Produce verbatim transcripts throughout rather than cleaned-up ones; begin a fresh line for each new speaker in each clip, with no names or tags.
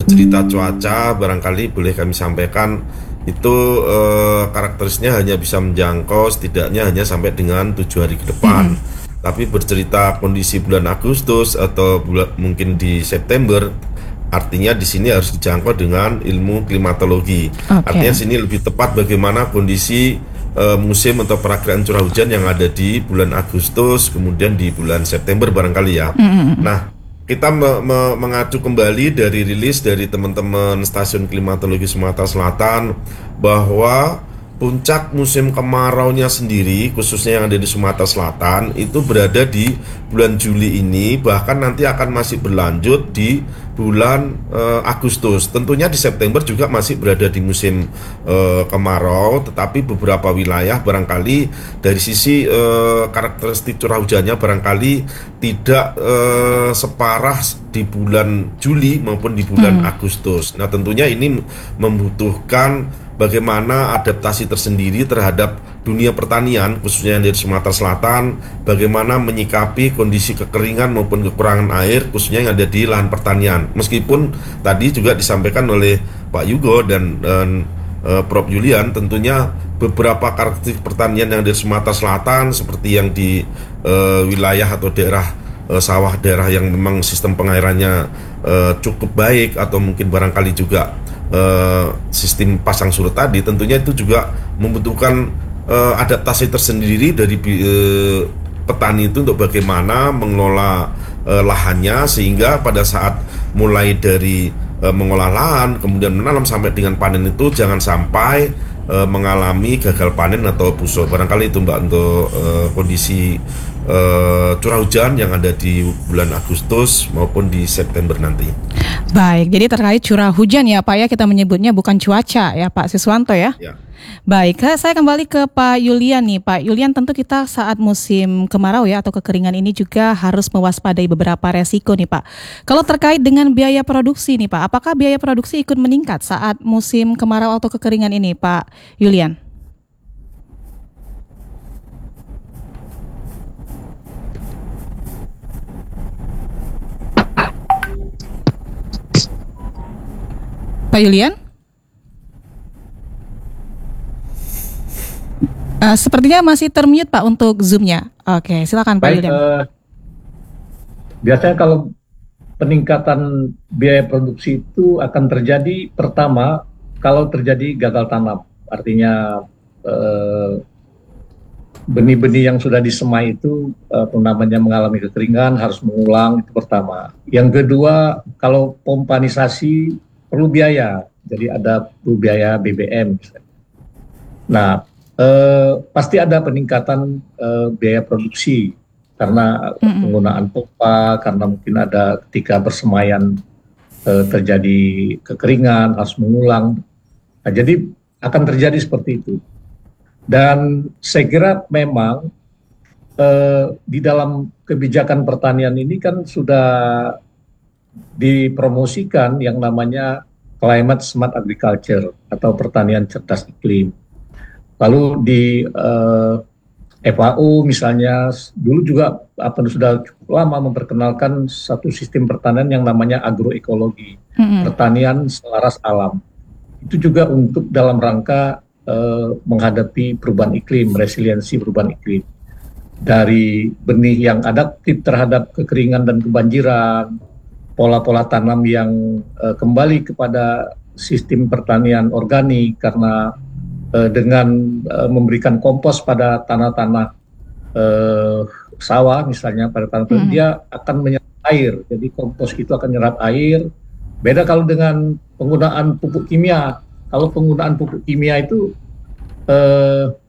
bercerita cuaca barangkali boleh kami sampaikan itu eh, karakteristiknya hanya bisa menjangkau setidaknya hanya sampai dengan tujuh hari ke depan. Hmm. Tapi bercerita kondisi bulan Agustus atau bulan, mungkin di September, artinya di sini harus dijangkau dengan ilmu klimatologi. Okay. Artinya sini lebih tepat bagaimana kondisi uh, musim atau perakiraan curah hujan yang ada di bulan Agustus, kemudian di bulan September barangkali ya. Mm-hmm. Nah, kita me- me- mengacu kembali dari rilis dari teman-teman stasiun klimatologi Sumatera Selatan bahwa puncak musim kemaraunya sendiri, khususnya yang ada di Sumatera Selatan, itu berada di bulan Juli ini, bahkan nanti akan masih berlanjut di bulan uh, Agustus. Tentunya di September juga masih berada di musim uh, kemarau, tetapi beberapa wilayah barangkali dari sisi uh, karakteristik curah hujannya barangkali tidak uh, separah di bulan Juli maupun di bulan hmm. Agustus. Nah, tentunya ini membutuhkan bagaimana adaptasi tersendiri terhadap dunia pertanian, khususnya yang dari Sumatera Selatan, bagaimana menyikapi kondisi kekeringan maupun kekurangan air, khususnya yang ada di lahan pertanian. Meskipun tadi juga disampaikan oleh Pak Yugo dan, dan uh, Prof Julian, tentunya beberapa karakteristik pertanian yang dari Sumatera Selatan, seperti yang di uh, wilayah atau daerah uh, sawah, daerah yang memang sistem pengairannya uh, cukup baik, atau mungkin barangkali juga Uh, sistem pasang surut tadi, tentunya itu juga membutuhkan uh, adaptasi tersendiri dari uh, petani itu untuk bagaimana mengelola uh, lahannya, sehingga pada saat mulai dari uh, mengolah lahan kemudian menanam sampai dengan panen itu jangan sampai uh, mengalami gagal panen atau busuk. Barangkali itu Mbak untuk uh, kondisi uh, curah hujan yang ada di bulan Agustus maupun di September nanti.
Baik, jadi terkait curah hujan ya Pak ya, kita menyebutnya bukan cuaca ya Pak Siswanto ya. Ya. Baik, saya kembali ke Pak Yulian nih. Pak Yulian, tentu kita saat musim kemarau ya atau kekeringan ini juga harus mewaspadai beberapa resiko nih Pak. Kalau terkait dengan biaya produksi nih Pak, apakah biaya produksi ikut meningkat saat musim kemarau atau kekeringan ini Pak Yulian? Pak Yulian? Uh, sepertinya masih termute Pak untuk Zoom-nya. Oke, silakan Pak
Baik,
Yulian.
Uh, biasanya kalau peningkatan biaya produksi itu akan terjadi pertama kalau terjadi gagal tanam. Artinya uh, benih-benih yang sudah disemai itu uh, namanya mengalami kekeringan, harus mengulang, itu pertama. Yang kedua, kalau pompanisasi perlu biaya, jadi ada perlu biaya B B M. Nah, eh, pasti ada peningkatan eh, biaya produksi karena mm-hmm. penggunaan pompa, karena mungkin ada ketika persemaian eh, terjadi kekeringan, harus mengulang. Nah, jadi akan terjadi seperti itu. Dan saya kira memang eh, di dalam kebijakan pertanian ini kan sudah dipromosikan yang namanya climate smart agriculture atau pertanian cerdas iklim. Lalu di uh, F A O misalnya dulu juga apa sudah cukup lama memperkenalkan satu sistem pertanian yang namanya agroekologi, mm-hmm. pertanian selaras alam. Itu juga untuk dalam rangka uh, menghadapi perubahan iklim, resiliensi perubahan iklim. Dari benih yang adaptif terhadap kekeringan dan kebanjiran, pola-pola tanam yang uh, kembali kepada sistem pertanian organik karena uh, dengan uh, memberikan kompos pada tanah-tanah uh, sawah misalnya, pada tanah mm-hmm. dia akan menyerap air, jadi kompos itu akan menyerap air. Beda kalau dengan penggunaan pupuk kimia. Kalau penggunaan pupuk kimia itu uh,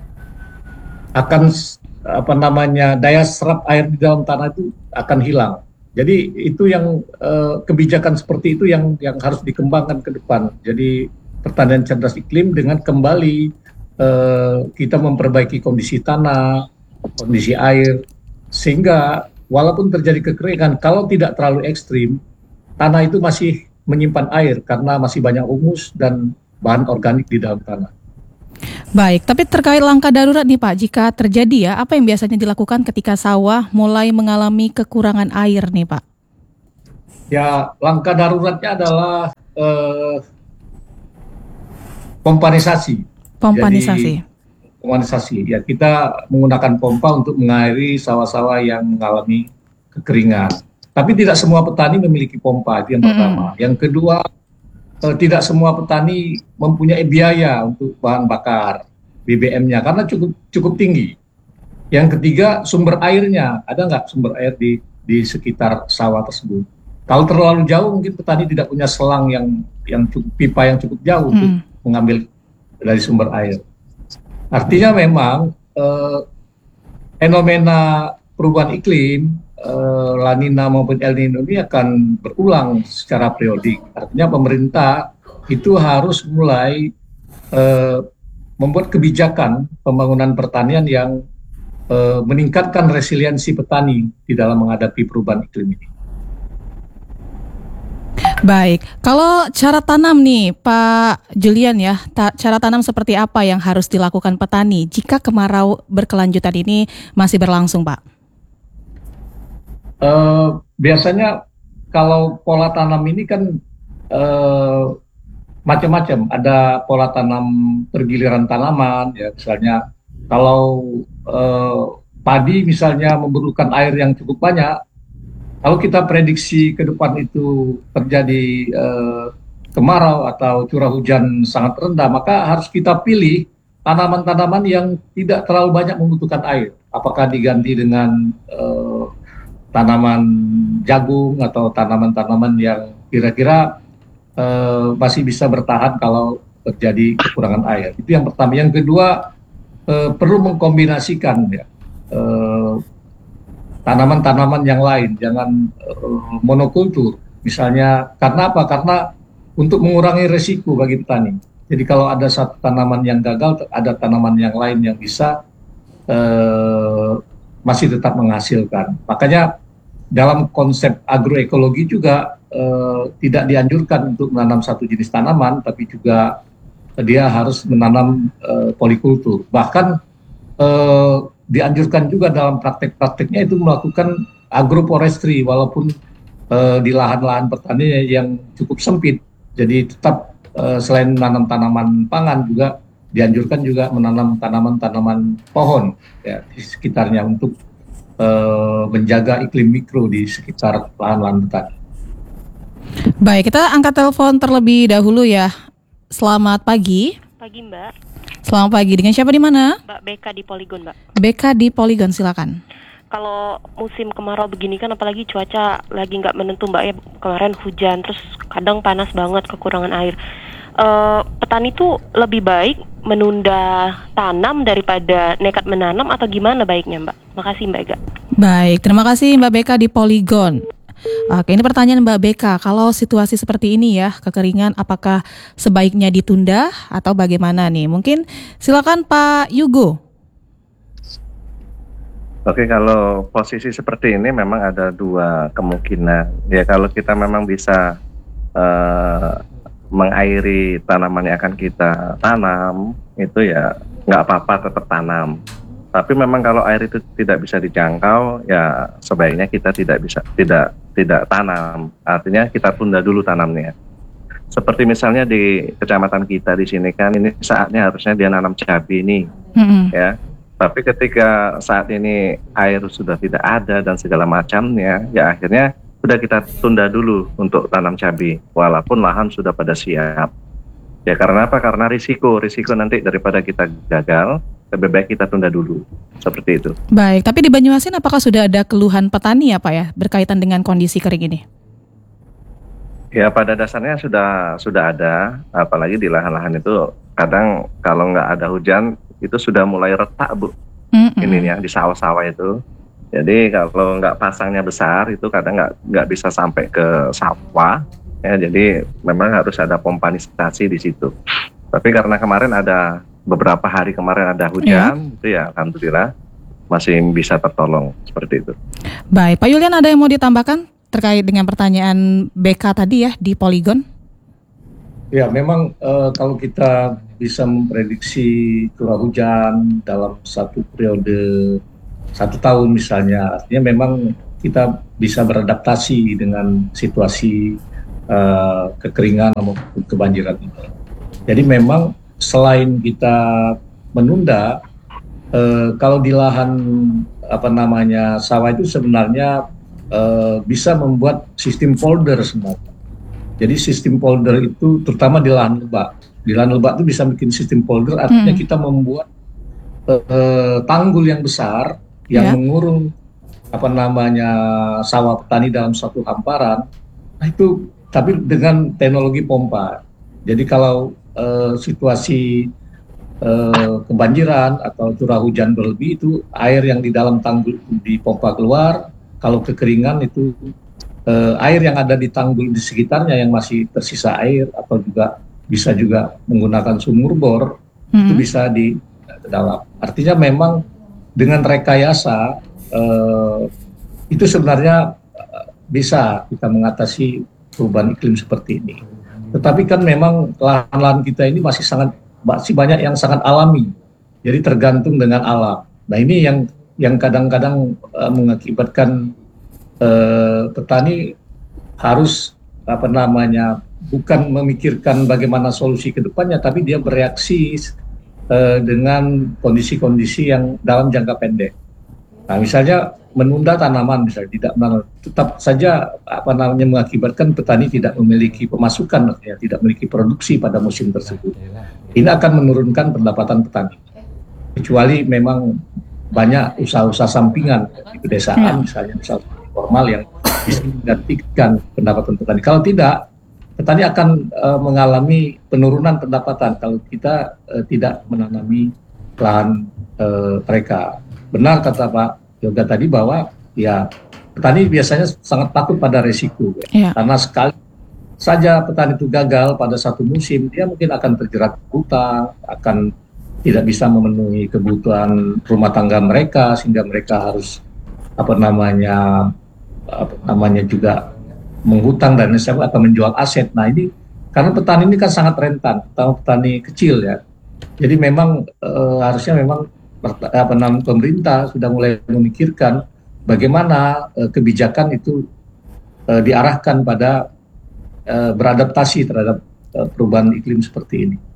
akan apa namanya daya serap air di dalam tanah itu akan hilang. Jadi itu yang eh, kebijakan seperti itu yang yang harus dikembangkan ke depan. Jadi pertanian cerdas iklim dengan kembali eh, kita memperbaiki kondisi tanah, kondisi air, sehingga walaupun terjadi kekeringan, kalau tidak terlalu ekstrim, tanah itu masih menyimpan air karena masih banyak humus dan bahan organik di dalam tanah.
Baik, tapi terkait langkah darurat nih Pak, jika terjadi ya, apa yang biasanya dilakukan ketika sawah mulai mengalami kekurangan air nih Pak?
Ya, langkah daruratnya adalah eh, pompanisasi.
Pompanisasi.
Jadi, pompanisasi. Ya, kita menggunakan pompa untuk mengairi sawah-sawah yang mengalami kekeringan. Tapi tidak semua petani memiliki pompa, itu yang pertama.
Mm-mm.
Yang kedua, eh, tidak semua petani mempunyai biaya untuk bahan bakar B B M-nya karena cukup cukup tinggi. Yang ketiga, sumber airnya. Ada nggak sumber air di di sekitar sawah tersebut? Kalau terlalu jauh, mungkin petani tidak punya selang yang yang cukup, pipa yang cukup jauh untuk
Mm.
mengambil dari sumber air. Artinya memang eh, fenomena perubahan iklim, eh, La Nina maupun El Nino ini akan berulang secara periodik. Artinya pemerintah itu harus mulai eh, membuat kebijakan pembangunan pertanian yang eh, meningkatkan resiliensi petani di dalam menghadapi perubahan iklim ini.
Baik, kalau cara tanam nih Pak Julian ya, ta- cara tanam seperti apa yang harus dilakukan petani jika kemarau berkelanjutan ini masih berlangsung, Pak?
Uh, biasanya kalau pola tanam ini kan uh, macam-macam. Ada pola tanam pergiliran tanaman, ya misalnya kalau uh, padi misalnya memerlukan air yang cukup banyak. Kalau kita prediksi ke depan itu terjadi eh, kemarau atau curah hujan sangat rendah, maka harus kita pilih tanaman-tanaman yang tidak terlalu banyak membutuhkan air. Apakah diganti dengan eh, tanaman jagung atau tanaman-tanaman yang kira-kira eh, masih bisa bertahan kalau terjadi kekurangan air. Itu yang pertama. Yang kedua, eh, perlu mengkombinasikan ya. Eh, tanaman-tanaman yang lain, jangan uh, monokultur. Misalnya, karena apa? Karena untuk mengurangi resiko bagi petani. Jadi kalau ada satu tanaman yang gagal, ada tanaman yang lain yang bisa uh, masih tetap menghasilkan. Makanya dalam konsep agroekologi juga uh, tidak dianjurkan untuk menanam satu jenis tanaman, tapi juga dia harus menanam uh, polikultur. Bahkan uh, dianjurkan juga dalam praktek-prakteknya itu melakukan agroforestry walaupun uh, di lahan-lahan pertanian yang cukup sempit. Jadi tetap uh, selain menanam tanaman pangan juga dianjurkan juga menanam tanaman-tanaman pohon ya, di sekitarnya untuk uh, menjaga iklim mikro di sekitar lahan-lahan petani.
Baik, kita angkat telepon terlebih dahulu ya. Selamat pagi.
Pagi Mbak.
Selamat pagi, dengan siapa di mana?
Mbak Beka di Polygon, Mbak.
Beka di Polygon, silakan.
Kalau musim kemarau begini kan apalagi cuaca lagi nggak menentu Mbak ya, kemarin hujan terus kadang panas banget, kekurangan air. Uh, petani tuh lebih baik menunda tanam daripada nekat menanam atau gimana baiknya Mbak? Makasih Mbak Ega.
Baik, terima kasih Mbak Beka di Polygon. Oke, ini pertanyaan Mbak Beka, kalau situasi seperti ini ya, kekeringan, apakah sebaiknya ditunda atau bagaimana nih? Mungkin silakan Pak Yugo.
Oke, kalau posisi seperti ini memang ada dua kemungkinan. Ya, kalau kita memang bisa uh, mengairi tanaman yang akan kita tanam, itu ya nggak apa-apa, tetap tanam. Tapi memang kalau air itu tidak bisa dijangkau, ya sebaiknya kita tidak bisa tidak tidak tanam. Artinya kita tunda dulu tanamnya. Seperti misalnya di kecamatan kita di sini kan, ini saatnya harusnya dia nanam cabai nih, mm-hmm. ya. Tapi ketika saat ini air sudah tidak ada dan segala macamnya, ya akhirnya sudah kita tunda dulu untuk tanam cabai, walaupun lahan sudah pada siap. Ya karena apa? Karena risiko, risiko nanti daripada kita gagal, lebih baik kita tunda dulu, seperti itu.
Baik, tapi di Banyuasin apakah sudah ada keluhan petani ya Pak ya, berkaitan dengan kondisi kering ini?
Ya pada dasarnya sudah sudah ada, apalagi di lahan-lahan itu kadang kalau nggak ada hujan itu sudah mulai retak Bu, mm-hmm. ininya di sawah-sawah itu. Jadi kalau nggak pasangnya besar itu kadang nggak nggak bisa sampai ke sawah. Ya, jadi memang harus ada pompanisasi di situ. Tapi karena kemarin ada beberapa hari kemarin ada hujan, yeah. itu ya alhamdulillah masih bisa tertolong seperti itu.
Baik, Pak Yulian ada yang mau ditambahkan terkait dengan pertanyaan B K tadi ya di Polygon?
Ya memang uh, kalau kita bisa memprediksi curah hujan dalam satu periode satu tahun misalnya, artinya memang kita bisa beradaptasi dengan situasi uh, kekeringan maupun kebanjiran ini. Jadi memang selain kita menunda, uh, kalau di lahan apa namanya sawah itu sebenarnya uh, bisa membuat sistem polder sebenarnya. Jadi sistem polder itu terutama di lahan lebak. Di lahan lebak itu bisa bikin sistem polder, artinya hmm. kita membuat uh, tanggul yang besar yang yeah. mengurung apa namanya sawah petani dalam satu hamparan. Nah itu tapi dengan teknologi pompa. Jadi kalau uh, situasi uh, kebanjiran atau curah hujan berlebih, itu air yang di dalam tanggul dipompa keluar. Kalau kekeringan itu uh, air yang ada di tanggul di sekitarnya yang masih tersisa air, atau juga bisa juga menggunakan sumur bor, hmm. itu bisa di ke dalam. Artinya memang dengan rekayasa uh, itu sebenarnya uh, bisa kita mengatasi perubahan iklim seperti ini. Tetapi kan memang lahan-lahan kita ini masih sangat masih banyak yang sangat alami, jadi tergantung dengan alam. Nah ini yang yang kadang-kadang uh, mengakibatkan uh, petani harus apa namanya bukan memikirkan bagaimana solusi ke depannya, tapi dia bereaksi uh, dengan kondisi-kondisi yang dalam jangka pendek. Nah, misalnya menunda tanaman, misalnya tidak menanam, tetap saja apa namanya mengakibatkan petani tidak memiliki pemasukan, ya, tidak memiliki produksi pada musim tersebut. Ini akan menurunkan pendapatan petani. Kecuali memang banyak usaha-usaha sampingan di pedesaan, misalnya usaha formal yang bisa menggantikan pendapatan petani. Kalau tidak, petani akan uh, mengalami penurunan pendapatan kalau kita uh, tidak menanami lahan uh, mereka. Benar kata Pak Yoga tadi bahwa ya petani biasanya sangat takut pada resiko, ya. Karena sekali saja petani itu gagal pada satu musim, dia mungkin akan terjerat hutang, akan tidak bisa memenuhi kebutuhan rumah tangga mereka, sehingga mereka harus apa namanya apa namanya juga menghutang dan sebagainya, atau menjual aset. Nah ini karena petani ini kan sangat rentan, terutama petani kecil ya. Jadi memang e, harusnya memang apa namanya pemerintah sudah mulai memikirkan bagaimana e, kebijakan itu e, diarahkan pada e, beradaptasi terhadap e, perubahan iklim seperti ini.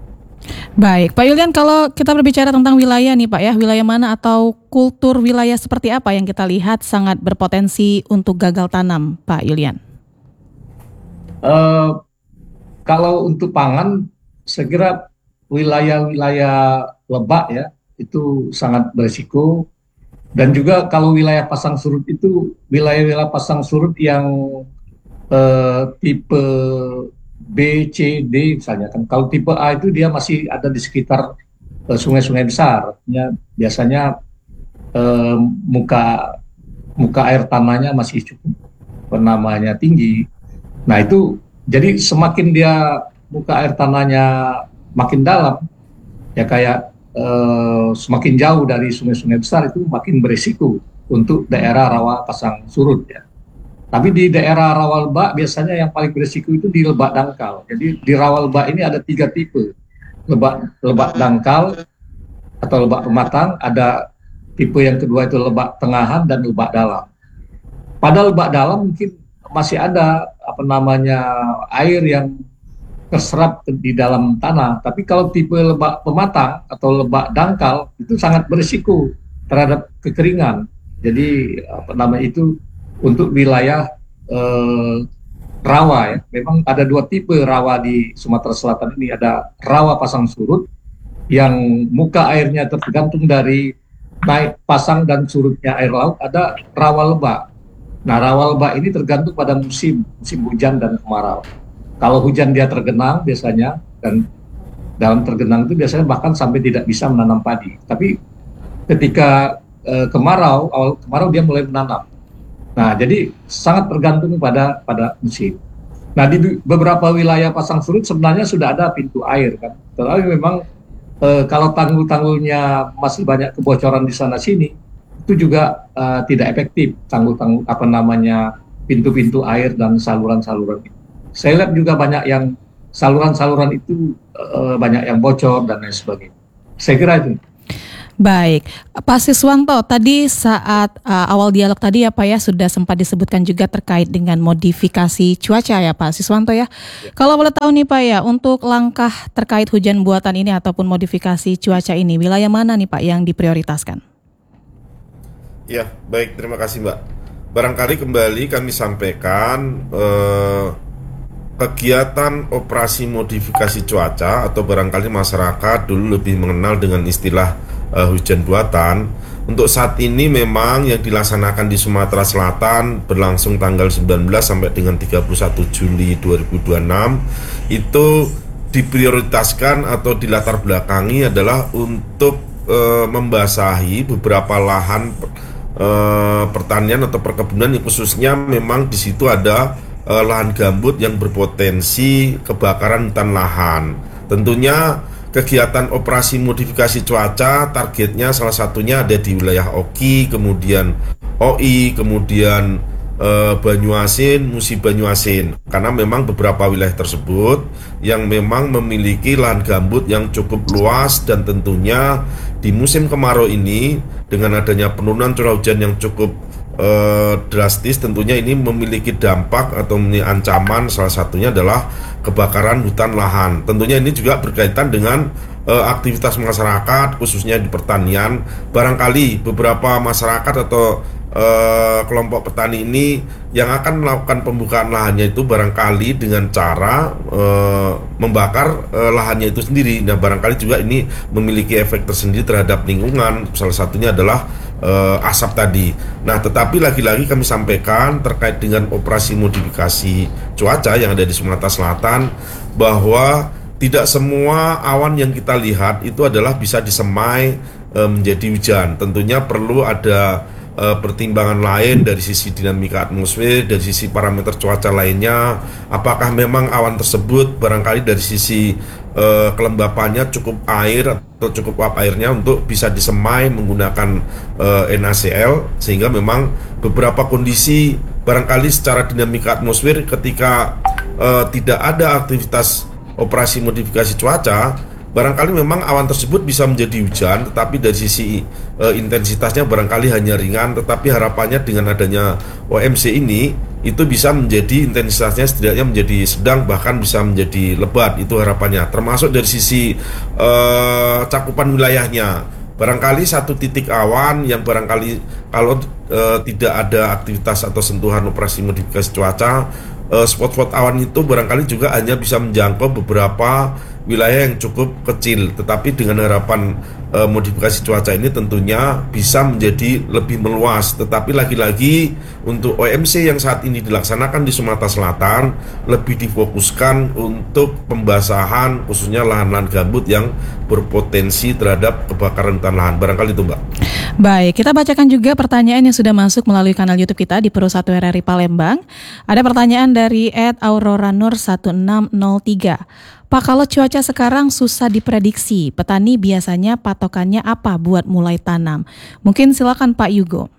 Baik, Pak Yulian, kalau kita berbicara tentang wilayah nih Pak ya, wilayah mana atau kultur wilayah seperti apa yang kita lihat sangat berpotensi untuk gagal tanam, Pak Yulian?
Uh, kalau untuk pangan, saya kira wilayah-wilayah lebak ya, itu sangat berisiko. Dan juga kalau wilayah pasang surut itu, wilayah-wilayah pasang surut yang uh, tipe B, C, D misalnya kan. Kalau tipe A itu dia masih ada di sekitar uh, sungai-sungai besar. Ya, biasanya uh, muka muka air tanahnya masih cukup namanya tinggi. Nah itu jadi semakin dia muka air tanahnya makin dalam, ya kayak uh, semakin jauh dari sungai-sungai besar itu makin berisiko untuk daerah rawa pasang surut ya. Tapi di daerah rawa lebak biasanya yang paling berisiko itu di lebak dangkal. Jadi di rawa lebak ini ada tiga tipe. Lebak lebak dangkal atau lebak pematang, ada tipe yang kedua itu lebak tengahan dan lebak dalam. Pada lebak dalam mungkin masih ada apa namanya air yang terserap di dalam tanah. Tapi kalau tipe lebak pematang atau lebak dangkal itu sangat berisiko terhadap kekeringan. Jadi apa namanya itu untuk wilayah eh, rawa ya, memang ada dua tipe rawa di Sumatera Selatan ini. Ada rawa pasang surut yang muka airnya tergantung dari naik pasang dan surutnya air laut. Ada rawa lebak. Nah rawa lebak ini tergantung pada musim, musim hujan dan kemarau. Kalau hujan dia tergenang biasanya, dan dalam tergenang itu biasanya bahkan sampai tidak bisa menanam padi. Tapi ketika eh, kemarau, awal kemarau dia mulai menanam. Nah, jadi sangat tergantung pada pada musim. Nah, di beberapa wilayah pasang surut sebenarnya sudah ada pintu air kan. Tetapi memang e, kalau tanggul-tanggulnya masih banyak kebocoran di sana sini, itu juga e, tidak efektif tanggul-tanggul apa namanya pintu-pintu air dan saluran-saluran itu. Saya lihat juga banyak yang saluran-saluran itu e, banyak yang bocor dan lain sebagainya. Saya kira itu.
Baik, Pak Siswanto, tadi saat uh, awal dialog tadi ya Pak ya sudah sempat disebutkan juga terkait dengan modifikasi cuaca ya Pak Siswanto ya. ya. Kalau boleh tahu nih Pak ya, untuk langkah terkait hujan buatan ini ataupun modifikasi cuaca ini, wilayah mana nih Pak yang diprioritaskan?
Ya, baik, terima kasih Mbak. Barangkali kembali kami sampaikan eh, kegiatan operasi modifikasi cuaca atau barangkali masyarakat dulu lebih mengenal dengan istilah uh, hujan buatan. Untuk saat ini memang yang dilaksanakan di Sumatera Selatan berlangsung tanggal sembilan belas sampai dengan tiga puluh satu Juli dua ribu dua puluh enam itu diprioritaskan atau dilatar belakangi adalah untuk uh, membasahi beberapa lahan uh, pertanian atau perkebunan yang khususnya memang di situ ada Uh, lahan gambut yang berpotensi kebakaran hutan lahan. Tentunya kegiatan operasi modifikasi cuaca targetnya salah satunya ada di wilayah Oki, kemudian O I, kemudian uh, Banyuasin, Musi Banyuasin. Karena memang beberapa wilayah tersebut yang memang memiliki lahan gambut yang cukup luas dan tentunya di musim kemarau ini dengan adanya penurunan curah hujan yang cukup Uh, drastis, tentunya ini memiliki dampak atau memiliki ancaman, salah satunya adalah kebakaran hutan lahan. Tentunya ini juga berkaitan dengan uh, aktivitas masyarakat khususnya di pertanian. Barangkali beberapa masyarakat atau uh, kelompok petani ini yang akan melakukan pembukaan lahannya itu barangkali dengan cara uh, membakar uh, lahannya itu sendiri. Nah, barangkali juga ini memiliki efek tersendiri terhadap lingkungan, salah satunya adalah Uh, asap tadi. Nah, tetapi lagi-lagi kami sampaikan terkait dengan operasi modifikasi cuaca yang ada di Sumatera Selatan bahwa tidak semua awan yang kita lihat itu adalah bisa disemai uh, menjadi hujan. Tentunya perlu ada uh, pertimbangan lain dari sisi dinamika atmosfer, dari sisi parameter cuaca lainnya. Apakah memang awan tersebut barangkali dari sisi uh, kelembapannya cukup air atau cukup uap airnya untuk bisa disemai menggunakan uh, N A C L, sehingga memang beberapa kondisi barangkali secara dinamika atmosfer ketika uh, tidak ada aktivitas operasi modifikasi cuaca, barangkali memang awan tersebut bisa menjadi hujan, tetapi dari sisi uh, intensitasnya barangkali hanya ringan, tetapi harapannya dengan adanya O M C ini itu bisa menjadi intensitasnya setidaknya menjadi sedang, bahkan bisa menjadi lebat. Itu harapannya, termasuk dari sisi uh, cakupan wilayahnya. Barangkali satu titik awan yang barangkali kalau uh, tidak ada aktivitas atau sentuhan operasi modifikasi cuaca, uh, spot-spot awan itu barangkali juga hanya bisa menjangkau beberapa wilayah yang cukup kecil, tetapi dengan harapan e, modifikasi cuaca ini tentunya bisa menjadi lebih meluas. Tetapi lagi-lagi untuk O M C yang saat ini dilaksanakan di Sumatera Selatan lebih difokuskan untuk pembasahan khususnya lahan-lahan gambut yang berpotensi terhadap kebakaran hutan lahan. Barangkali itu, Mbak.
Baik, kita bacakan juga pertanyaan yang sudah masuk melalui kanal YouTube kita di Pro satu R R I Palembang. Ada pertanyaan dari et aurora nur satu enam nol tiga. Pak, kalau cuaca sekarang susah diprediksi, petani biasanya patokannya apa buat mulai tanam? Mungkin silakan Pak Yugo.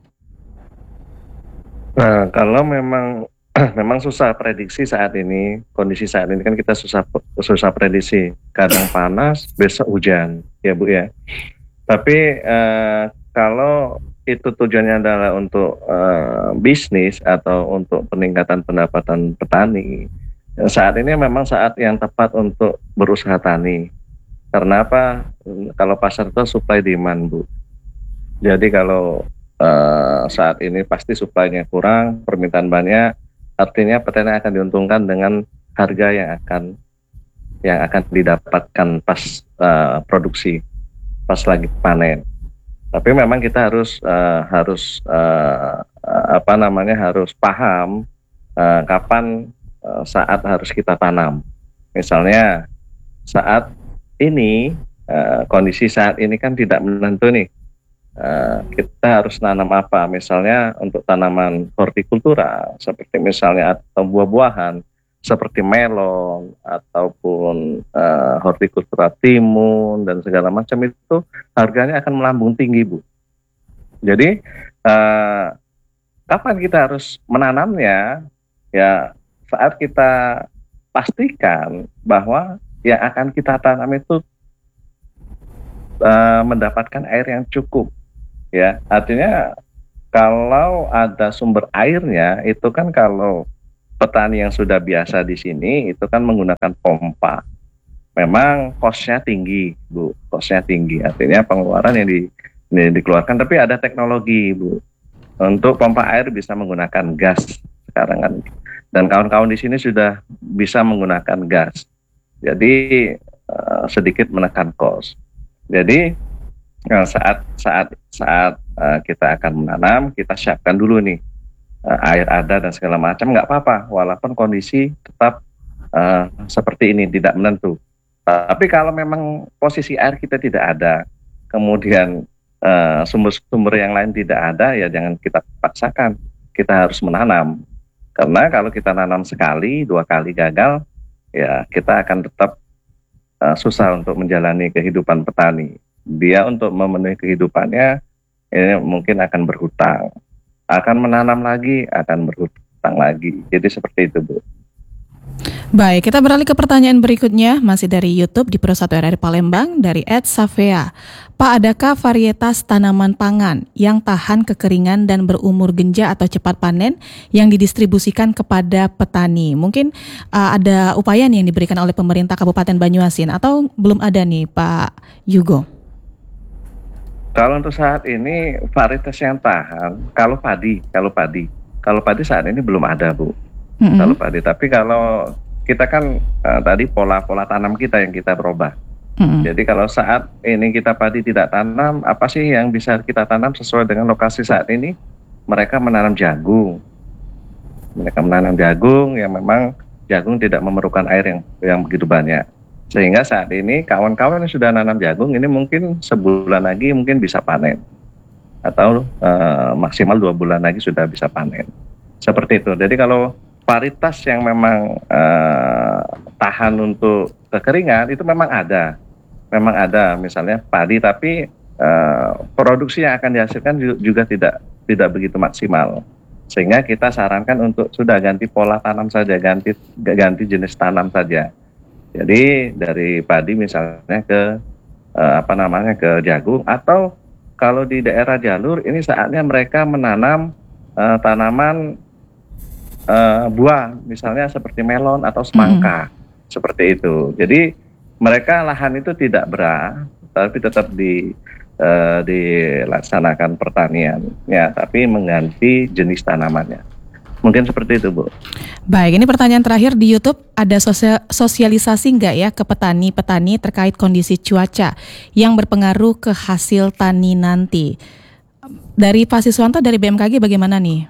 Nah, kalau memang memang susah prediksi saat ini, kondisi saat ini kan kita susah susah prediksi. Kadang panas, besok hujan, ya Bu ya. Tapi eh, kalau itu tujuannya adalah untuk eh, bisnis atau untuk peningkatan pendapatan petani, saat ini memang saat yang tepat untuk berusaha tani. Karena apa? Kalau pasar itu supply demand, Bu. Jadi kalau uh, saat ini pasti supply-nya kurang, permintaan banyak, artinya petani akan diuntungkan dengan harga yang akan yang akan didapatkan pas uh, produksi, pas lagi panen. Tapi memang kita harus uh, harus uh, apa namanya harus paham uh, kapan saat harus kita tanam. Misalnya saat ini uh, kondisi saat ini kan tidak menentu nih. Uh, kita harus nanam apa? Misalnya untuk tanaman hortikultura seperti misalnya atau buah-buahan seperti melon ataupun uh, hortikultura timun dan segala macam itu harganya akan melambung tinggi, Bu. Jadi uh, kapan kita harus menanamnya? Ya saat kita pastikan bahwa yang akan kita tanam itu uh, mendapatkan air yang cukup, ya. Artinya kalau ada sumber airnya itu kan, kalau petani yang sudah biasa di sini itu kan menggunakan pompa. Memang cost-nya tinggi, Bu. Cost-nya tinggi. Artinya pengeluaran yang di, di, dikeluarkan, tapi ada teknologi, Bu. Untuk pompa air bisa menggunakan gas sekarang kan. Dan kawan-kawan di sini sudah bisa menggunakan gas. Jadi uh, sedikit menekan cost. Jadi uh, saat saat saat uh, kita akan menanam, kita siapkan dulu nih uh, air ada dan segala macam, nggak apa-apa, walaupun kondisi tetap uh, seperti ini, tidak menentu. Tapi kalau memang posisi air kita tidak ada, kemudian uh, sumber-sumber yang lain tidak ada, ya jangan kita paksakan. Kita harus menanam. Karena kalau kita nanam sekali, dua kali gagal, ya kita akan tetap uh, susah untuk menjalani kehidupan petani. Dia untuk memenuhi kehidupannya, ini mungkin akan berhutang. Akan menanam lagi, akan berhutang lagi. Jadi seperti itu, Bu.
Baik, kita beralih ke pertanyaan berikutnya, masih dari YouTube di Pro satu R R Palembang, dari Ed Safea. Pak, adakah varietas tanaman pangan yang tahan kekeringan dan berumur genja atau cepat panen yang didistribusikan kepada petani? Mungkin uh, ada upaya nih yang diberikan oleh pemerintah Kabupaten Banyuasin, atau belum ada nih Pak Yugo?
Kalau untuk saat ini varietas yang tahan, kalau padi, kalau padi, kalau padi saat ini belum ada, Bu. Mm-hmm. Kalau padi, tapi kalau kita kan uh, tadi pola-pola tanam kita yang kita berubah. Mm-hmm. Jadi kalau saat ini kita padi tidak tanam, apa sih yang bisa kita tanam sesuai dengan lokasi saat ini? Mereka menanam jagung. Mereka menanam jagung yang memang jagung tidak memerlukan air yang yang begitu banyak. Sehingga saat ini kawan-kawan yang sudah nanam jagung ini mungkin sebulan lagi mungkin bisa panen. Atau uh, maksimal dua bulan lagi sudah bisa panen. Seperti itu. Jadi kalau varietas yang memang uh, tahan untuk kekeringan itu memang ada, memang ada, misalnya padi, tapi uh, produksi yang akan dihasilkan juga tidak tidak begitu maksimal, sehingga kita sarankan untuk sudah ganti pola tanam saja, ganti ganti jenis tanam saja. Jadi dari padi misalnya ke uh, apa namanya ke jagung, atau kalau di daerah jalur ini saatnya mereka menanam uh, tanaman Uh, buah, misalnya seperti melon atau semangka, mm-hmm. seperti itu. Jadi mereka lahan itu tidak berat, tapi tetap di uh, dilaksanakan pertanian, ya, tapi mengganti jenis tanamannya. Mungkin seperti itu, Bu.
Baik, ini pertanyaan terakhir di YouTube, ada sosial, sosialisasi nggak ya ke petani-petani terkait kondisi cuaca yang berpengaruh ke hasil tani nanti? Dari Pak Siswanto dari B M K G bagaimana nih?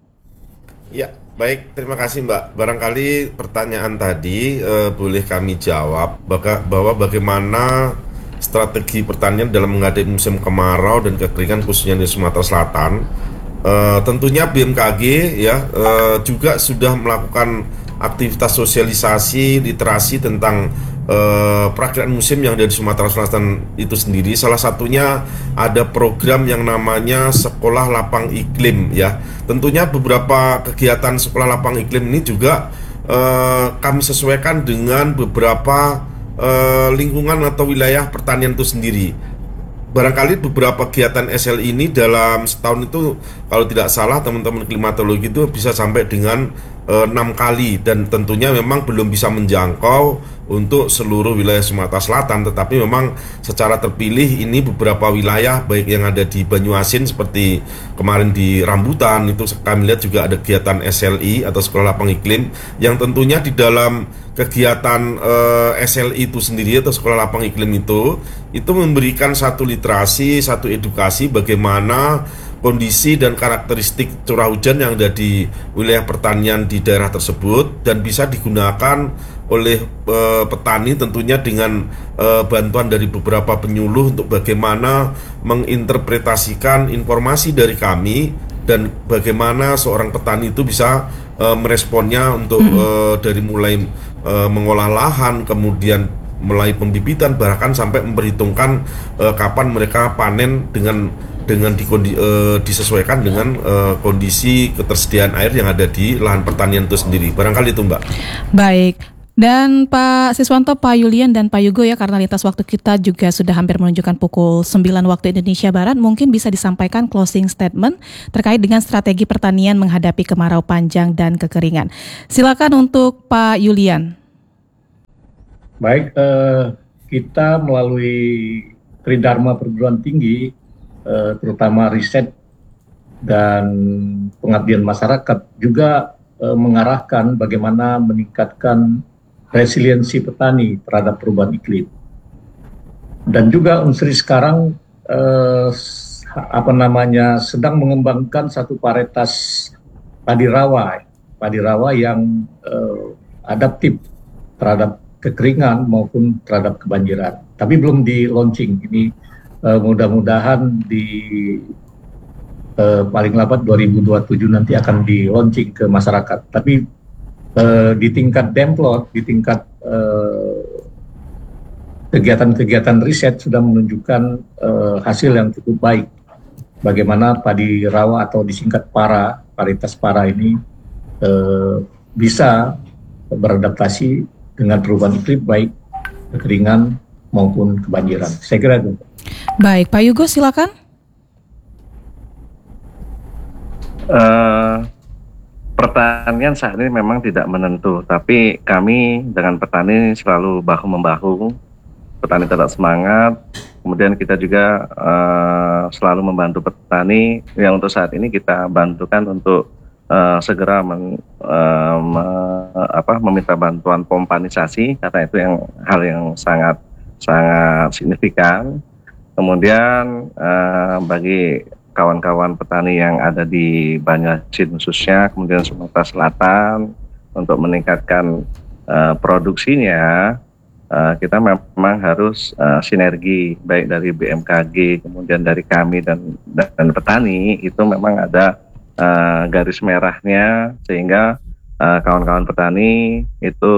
Ya. Baik, terima kasih Mbak. Barangkali pertanyaan tadi eh, boleh kami jawab baga- bahwa bagaimana strategi pertanian dalam menghadapi musim kemarau dan kekeringan khususnya di Sumatera Selatan. Eh, tentunya B M K G ya eh, juga sudah melakukan aktivitas sosialisasi literasi tentang eh, perakiraan musim yang ada di Sumatera Selatan itu sendiri. Salah satunya ada program yang namanya Sekolah Lapang Iklim ya. Tentunya beberapa kegiatan Sekolah Lapang Iklim ini juga eh, kami sesuaikan dengan beberapa eh, lingkungan atau wilayah pertanian itu sendiri. Barangkali beberapa kegiatan S L ini dalam setahun itu kalau tidak salah teman-teman klimatologi itu bisa sampai dengan enam kali, dan tentunya memang belum bisa menjangkau untuk seluruh wilayah Sumatera Selatan, tetapi memang secara terpilih ini beberapa wilayah baik yang ada di Banyuasin seperti kemarin di Rambutan itu kami lihat juga ada kegiatan S L I atau Sekolah Lapang Iklim yang tentunya di dalam kegiatan eh, S L I itu sendiri atau Sekolah Lapang Iklim itu itu memberikan satu literasi, satu edukasi bagaimana kondisi dan karakteristik curah hujan yang ada di wilayah pertanian di daerah tersebut, dan bisa digunakan oleh e, petani tentunya dengan e, bantuan dari beberapa penyuluh untuk bagaimana menginterpretasikan informasi dari kami dan bagaimana seorang petani itu bisa e, meresponnya untuk e, dari mulai e, mengolah lahan, kemudian mulai pembibitan, bahkan sampai memperhitungkan e, kapan mereka panen dengan dengan dikondi, uh, disesuaikan dengan uh, kondisi ketersediaan air yang ada di lahan pertanian itu sendiri. Barangkali itu Mbak.
Baik, Dan Pak Siswanto, Pak Yulian, dan Pak Yugo ya, karena lintas waktu kita juga sudah hampir menunjukkan pukul sembilan waktu Indonesia Barat, mungkin bisa disampaikan closing statement terkait dengan strategi pertanian menghadapi kemarau panjang dan kekeringan. Silakan untuk Pak Yulian.
Baik, eh, kita melalui Tridharma Perguruan Tinggi, eh, terutama riset dan pengabdian masyarakat, juga eh, mengarahkan bagaimana meningkatkan resiliensi petani terhadap perubahan iklim. Dan juga Unsri sekarang eh, apa namanya sedang mengembangkan satu varietas padi rawa, padi rawa yang eh, adaptif terhadap kekeringan maupun terhadap kebanjiran. Tapi belum di launching. Ini eh, mudah-mudahan di Uh, paling lambat dua ribu dua puluh tujuh nanti akan di launching ke masyarakat. Tapi uh, di tingkat Demplot, di tingkat uh, kegiatan-kegiatan riset sudah menunjukkan uh, hasil yang cukup baik. Bagaimana padi rawa atau disingkat para, varietas para ini uh, bisa beradaptasi dengan perubahan iklim baik kekeringan maupun kebanjiran. Saya kira itu.
Baik, Pak Yugo silakan.
Uh, pertanian saat ini memang tidak menentu, tapi kami dengan petani selalu bahu-membahu, petani tetap semangat, kemudian kita juga uh, selalu membantu petani yang untuk saat ini kita bantukan untuk uh, segera men, uh, me, apa, meminta bantuan pompanisasi, karena itu yang hal yang sangat sangat signifikan. Kemudian uh, bagi kawan-kawan petani yang ada di Banjarmasin khususnya, kemudian Sumatera Selatan, untuk meningkatkan uh, produksinya, uh, kita memang harus uh, sinergi baik dari B M K G, kemudian dari kami dan dan petani, itu memang ada uh, garis merahnya, sehingga uh, kawan-kawan petani itu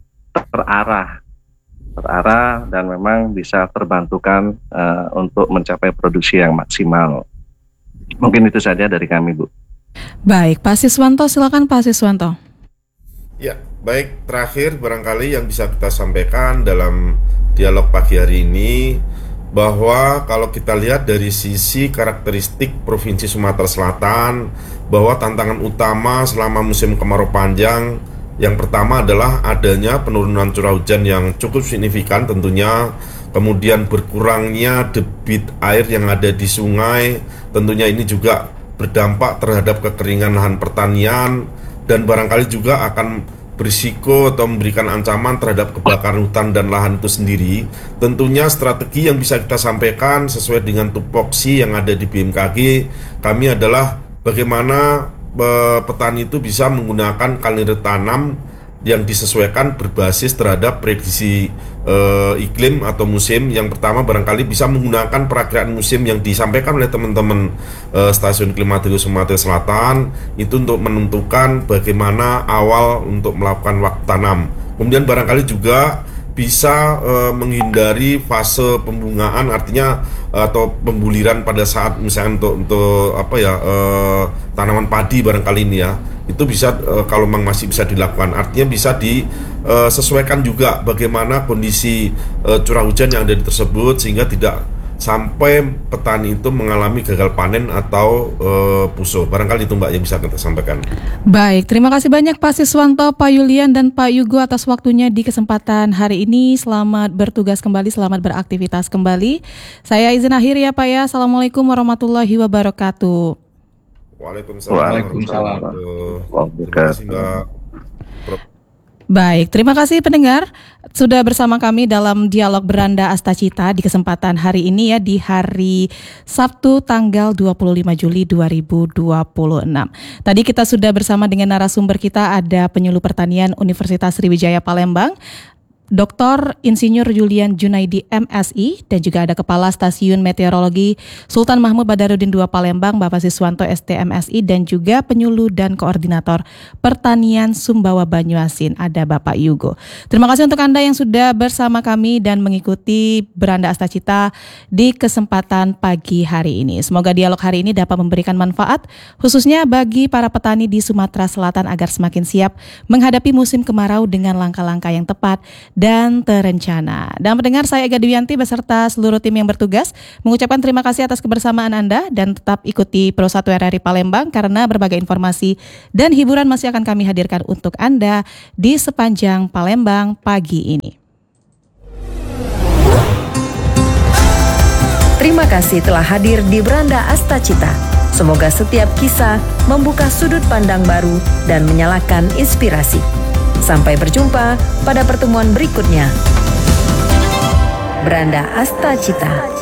terarah, terarah dan memang bisa terbantukan uh, untuk mencapai produksi yang maksimal. Mungkin itu saja dari kami, Bu.
Baik, Pak Siswanto, silakan Pak Siswanto.
Ya, baik, terakhir barangkali yang bisa kita sampaikan dalam dialog pagi hari ini, bahwa kalau kita lihat dari sisi karakteristik Provinsi Sumatera Selatan, bahwa tantangan utama selama musim kemarau panjang, yang pertama adalah adanya penurunan curah hujan yang cukup signifikan tentunya, kemudian berkurangnya debit air yang ada di sungai, tentunya ini juga berdampak terhadap kekeringan lahan pertanian, dan barangkali juga akan berisiko atau memberikan ancaman terhadap kebakaran hutan dan lahan itu sendiri. Tentunya strategi yang bisa kita sampaikan sesuai dengan tupoksi yang ada di B M K G kami adalah bagaimana petani itu bisa menggunakan kalender tanam yang disesuaikan berbasis terhadap prediksi uh, iklim atau musim. Yang pertama barangkali bisa menggunakan perakiraan musim yang disampaikan oleh teman-teman uh, Stasiun Klimatologi Sumatera Selatan itu untuk menentukan bagaimana awal untuk melakukan waktu tanam. Kemudian barangkali juga bisa uh, menghindari fase pembungaan, artinya uh, atau pembuliran pada saat misalnya untuk untuk apa ya uh, tanaman padi barangkali ini ya, itu bisa uh, kalau memang masih bisa dilakukan, artinya bisa disesuaikan uh, juga bagaimana kondisi uh, curah hujan yang ada di tersebut sehingga tidak sampai petani itu mengalami gagal panen atau uh, puso. Barangkali itu Mbak yang bisa kita sampaikan.
Baik, terima kasih banyak Pak Siswanto, Pak Yulian, dan Pak Yugo atas waktunya di kesempatan hari ini. Selamat bertugas kembali, selamat beraktivitas kembali. Saya izin akhir ya Pak ya. Assalamualaikum warahmatullahi wabarakatuh.
Waalaikumsalam.
Waalaikumsalam.
Terima kasih Mbak.
Baik, terima kasih pendengar sudah bersama kami dalam Dialog Beranda Astacita di kesempatan hari ini ya, di hari Sabtu tanggal dua puluh lima Juli dua ribu dua puluh enam. Tadi kita sudah bersama dengan narasumber kita, ada penyuluh pertanian Universitas Sriwijaya Palembang, Doktor Insinyur Julian Junaidi M Si, dan juga ada Kepala Stasiun Meteorologi Sultan Mahmud Badarudin kedua Palembang, Bapak Siswanto S T M Si, dan juga Penyuluh dan Koordinator Pertanian Sumbawa Banyuasin, ada Bapak Yugo. Terima kasih untuk Anda yang sudah bersama kami dan mengikuti Beranda Astacita di kesempatan pagi hari ini. Semoga dialog hari ini dapat memberikan manfaat, khususnya bagi para petani di Sumatera Selatan agar semakin siap menghadapi musim kemarau dengan langkah-langkah yang tepat dan terencana. Dan pendengar, saya Ega Dewianti beserta seluruh tim yang bertugas mengucapkan terima kasih atas kebersamaan Anda, dan tetap ikuti Pro satu R R I Palembang karena berbagai informasi dan hiburan masih akan kami hadirkan untuk Anda di sepanjang Palembang pagi ini.
Terima kasih telah hadir di Beranda Astacita. Semoga setiap kisah membuka sudut pandang baru dan menyalakan inspirasi. Sampai berjumpa pada pertemuan berikutnya. Beranda Astacita.